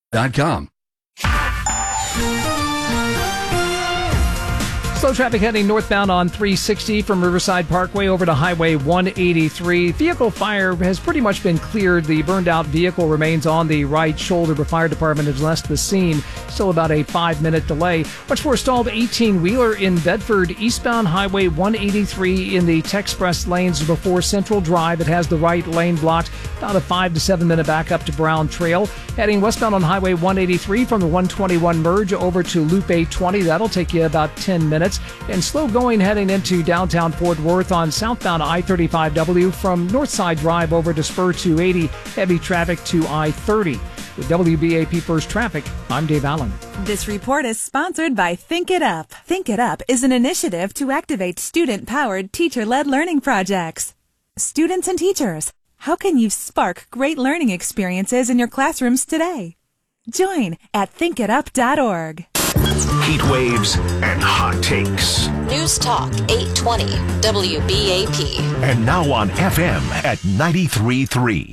com. Slow traffic heading northbound on 360 from Riverside Parkway over to Highway 183. Vehicle fire has pretty much been cleared. The burned out vehicle remains on the right shoulder. The fire department has left the scene. Still about a 5-minute delay. Much for a stalled 18-wheeler in Bedford, eastbound Highway 183 in the Texpress lanes before Central Drive. It has the right lane blocked. About a 5 to 7 minute back up to Brown Trail. Heading westbound on Highway 183 from the 121 merge over to Loop 820. That'll take you about 10 minutes. And slow going heading into downtown Fort Worth on southbound I-35W from Northside Drive over to Spur 280. Heavy traffic to I-30. With WBAP First Traffic, I'm Dave Allen. This report is sponsored by Think It Up. Think It Up is an initiative to activate student-powered, teacher-led learning projects. Students and teachers, how can you spark great learning experiences in your classrooms today? Join at thinkitup.org. Heat waves and hot takes. News Talk 820 WBAP. And now on FM at 93.3.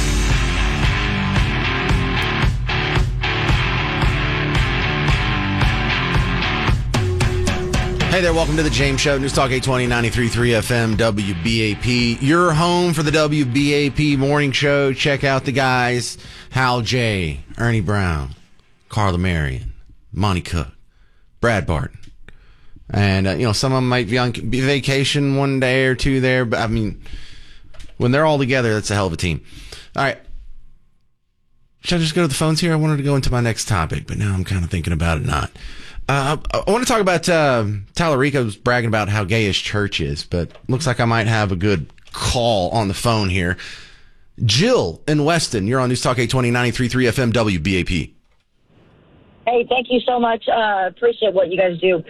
Hey there, welcome to the James Show. News Talk 820, 93.3 FM, WBAP. Your home for the WBAP morning show. Check out the guys, Hal J., Ernie Brown, Carla Marion, Monty Cook, Brad Barton. And, some of them might be on vacation one day or two there, but, when they're all together, that's a hell of a team. All right. Should I just go to the phones here? I wanted to go into my next topic, but now I'm kind of thinking about it not. I want to talk about Tallarico's bragging about how gay his church is, but looks like I might have a good call on the phone here. Jill in Weston, you're on News Talk 820, 93.3 FM, WBAP. Hey, thank you so much. Appreciate what you guys do.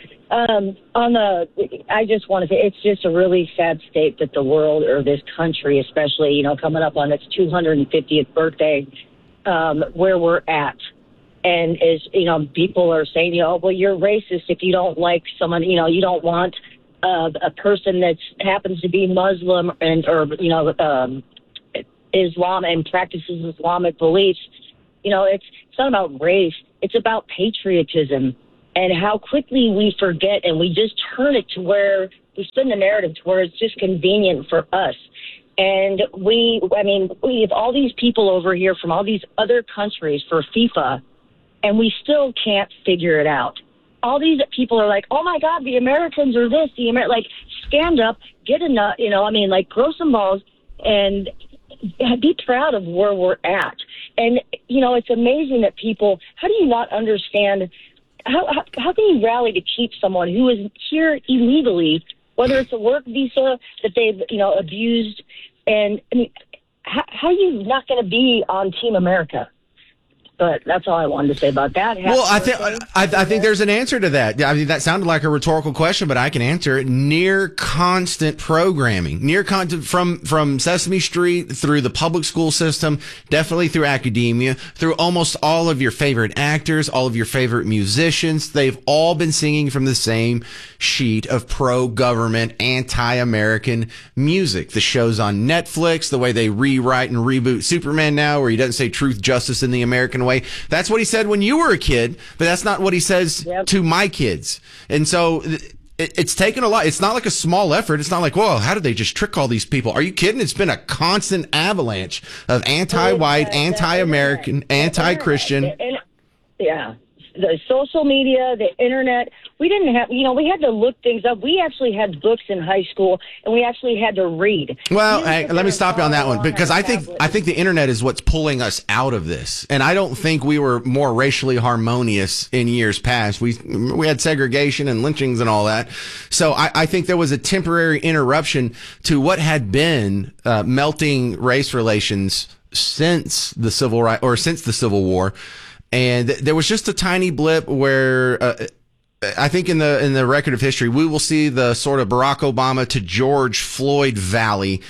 I just want to say it's just a really sad state that the world, or this country especially, coming up on its 250th birthday, where we're at. And people are saying, well, you're racist if you don't like someone, you don't want a person that happens to be Muslim or Islam and practices Islamic beliefs. It's not about race. It's about patriotism and how quickly we forget, and we just turn it to where we spin the narrative to where it's just convenient for us. And we have all these people over here from all these other countries for FIFA, and we still can't figure it out. All these people are like, oh, my God, the Americans are this. Stand up, get enough, grow some balls and be proud of where we're at. And, it's amazing that people, how do you not understand, how can you rally to keep someone who is here illegally, whether it's a work visa that they've, abused, and, how are you not going to be on Team America? But that's all I wanted to say about that. Well, I think there's an answer to that. That sounded like a rhetorical question, but I can answer it. Near constant programming, from Sesame Street through the public school system, definitely through academia, through almost all of your favorite actors, all of your favorite musicians. They've all been singing from the same sheet of pro-government, anti-American music. The shows on Netflix, the way they rewrite and reboot Superman now, where he doesn't say truth, justice in the American way. That's what he said when you were a kid, but that's not what he says to my kids. And so it's taken a lot. It's not like a small effort. It's not like, whoa, how did they just trick all these people? Are you kidding? It's been a constant avalanche of anti-white, anti-American, anti-Christian. Yeah. The social media, the internet, we didn't have, we had to look things up. We actually had books in high school, and we actually had to read. Well, let me stop you on that one, because I think the internet is what's pulling us out of this. And I don't think we were more racially harmonious in years past. We had segregation and lynchings and all that. So I think there was a temporary interruption to what had been melting race relations since the Civil War. And there was just a tiny blip where I think in the record of history, we will see the sort of Barack Obama to George Floyd valley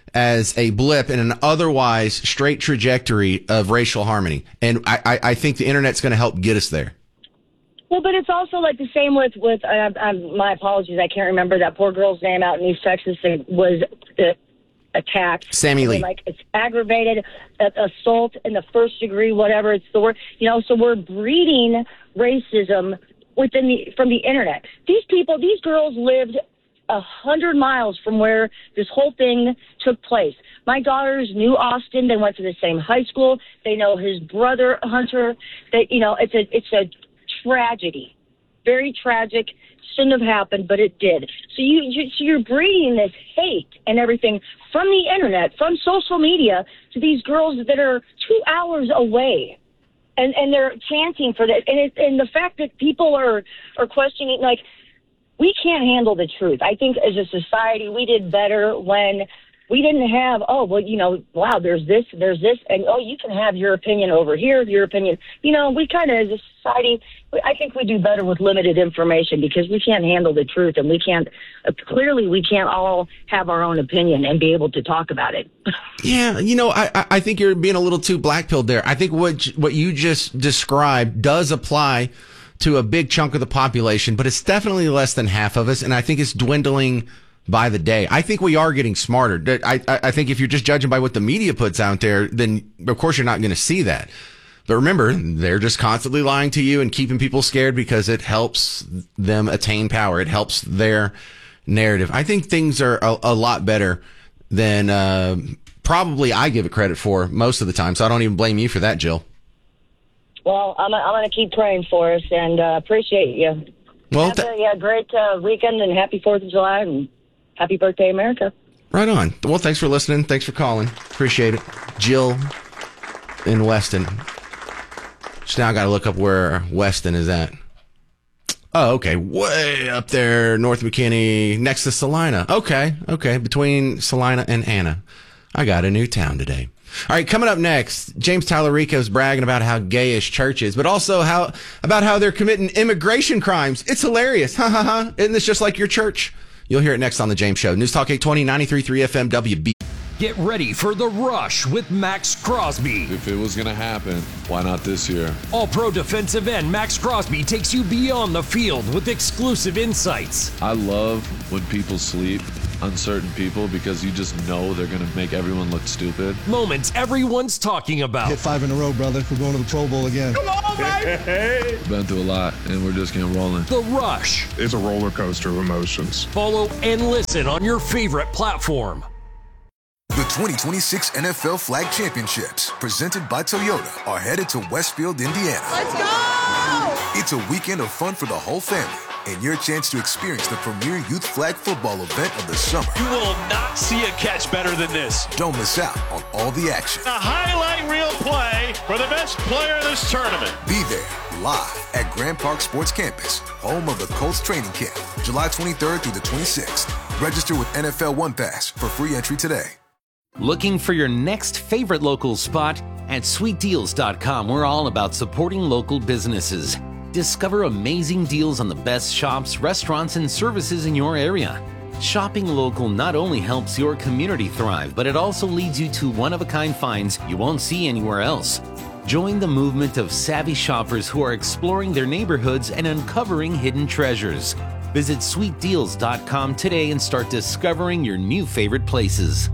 as a blip in an otherwise straight trajectory of racial harmony. And I think the internet's going to help get us there. Well, but it's also like the same with my apologies, I can't remember that poor girl's name out in East Texas. It was attacked. Sammy Lee. Like, it's aggravated assault in the first degree, whatever it's the word. So we're breeding racism from the internet. These girls lived 100 miles from where this whole thing took place. My daughters knew Austin. They went to the same high school. They know his brother, Hunter. It's a tragedy. Very tragic. Shouldn't have happened, but it did. So you're breeding this hate and everything from the internet, from social media, to these girls that are 2 hours away, and they're chanting for that. And the fact that people are questioning, like, we can't handle the truth. I think as a society, we did better when we didn't have, wow, there's this, and, you can have your opinion over here, your opinion. We kind of, as a society, I think we do better with limited information because we can't handle the truth, and we can't all have our own opinion and be able to talk about it. Yeah, I think you're being a little too black-pilled there. I think what you just described does apply to a big chunk of the population, but it's definitely less than half of us, and I think it's dwindling by the day. I think we are getting smarter. I think if you're just judging by what the media puts out there, then of course you're not going to see that. But remember, they're just constantly lying to you and keeping people scared because it helps them attain power. It helps their narrative. I think things are a lot better than probably I give it credit for most of the time. So I don't even blame you for that, Jill. Well, I'm going to keep praying for us and appreciate you. Well, have a great weekend and happy 4th of July and happy birthday, America. Right on. Well, thanks for listening. Thanks for calling. Appreciate it. Jill in Weston. Just now I got to look up where Weston is at. Oh, okay. Way up there, North McKinney, next to Salina. Okay. Between Salina and Anna. I got a new town today. All right, coming up next, James Tallarico's bragging about how gayish church is, but also about how they're committing immigration crimes. It's hilarious. Ha ha ha. Isn't this just like your church? You'll hear it next on The James Show. News Talk 820, 93.3 FM, WB. Get ready for The Rush with Max Crosby. If it was going to happen, why not this year? All-pro defensive end Max Crosby takes you beyond the field with exclusive insights. I love when people sleep, uncertain people, because you just know they're going to make everyone look stupid. Moments everyone's talking about. Hit 5 in a row, brother. We're going to the Pro Bowl again. Come on, baby! Been through a lot, and we're just getting rolling. The Rush. It's a roller coaster of emotions. Follow and listen on your favorite platform. The 2026 NFL Flag Championships, presented by Toyota, are headed to Westfield, Indiana. Let's go! It's a weekend of fun for the whole family and your chance to experience the premier youth flag football event of the summer. You will not see a catch better than this. Don't miss out on all the action. A highlight reel play for the best player in this tournament. Be there live at Grand Park Sports Campus, home of the Colts training camp, July 23rd through the 26th. Register with NFL One Pass for free entry today. Looking for your next favorite local spot? At sweetdeals.com, we're all about supporting local businesses. Discover amazing deals on the best shops, restaurants, and services in your area. Shopping local not only helps your community thrive, but it also leads you to one-of-a-kind finds you won't see anywhere else. Join the movement of savvy shoppers who are exploring their neighborhoods and uncovering hidden treasures. Visit sweetdeals.com today and start discovering your new favorite places.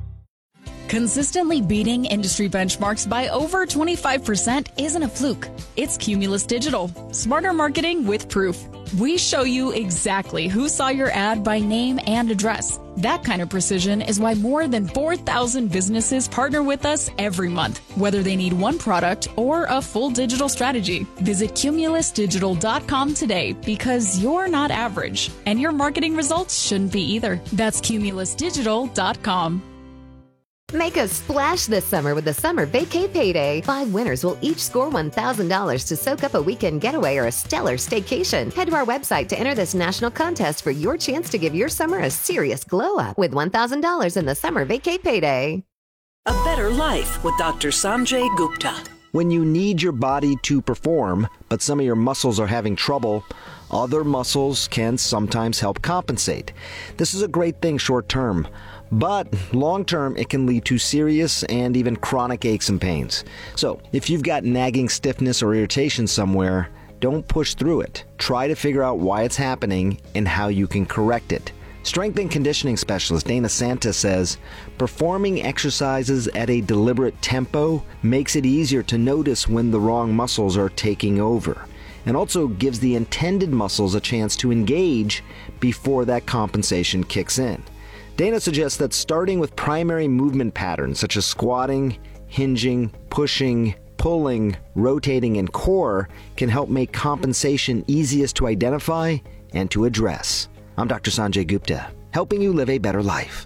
Consistently beating industry benchmarks by over 25% isn't a fluke. It's Cumulus Digital. Smarter marketing with proof. We show you exactly who saw your ad by name and address. That kind of precision is why more than 4,000 businesses partner with us every month, whether they need one product or a full digital strategy. Visit cumulusdigital.com today because you're not average, and your marketing results shouldn't be either. That's cumulusdigital.com. Make a splash this summer with the Summer Vacay Payday. 5 winners will each score $1,000 to soak up a weekend getaway or a stellar staycation. Head to our website to enter this national contest for your chance to give your summer a serious glow-up with $1,000 in the Summer Vacay Payday. A better life with Dr. Sanjay Gupta. When you need your body to perform, but some of your muscles are having trouble, other muscles can sometimes help compensate. This is a great thing short term. But long-term, it can lead to serious and even chronic aches and pains. So if you've got nagging stiffness or irritation somewhere, don't push through it. Try to figure out why it's happening and how you can correct it. Strength and conditioning specialist Dana Santa says performing exercises at a deliberate tempo makes it easier to notice when the wrong muscles are taking over, and also gives the intended muscles a chance to engage before that compensation kicks in. Dana suggests that starting with primary movement patterns such as squatting, hinging, pushing, pulling, rotating, and core can help make compensation easiest to identify and to address. I'm Dr. Sanjay Gupta, helping you live a better life.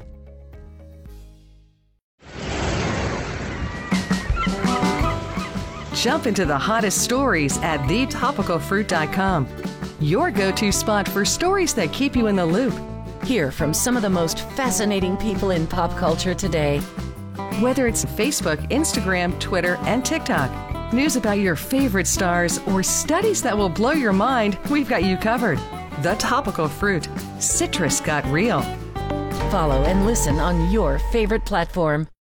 Jump into the hottest stories at thetopicalfruit.com. Your go-to spot for stories that keep you in the loop. Hear from some of the most fascinating people in pop culture today. Whether it's Facebook, Instagram, Twitter, and TikTok, news about your favorite stars, or studies that will blow your mind, we've got you covered. The Topical Fruit. Citrus got real. Follow and listen on your favorite platform.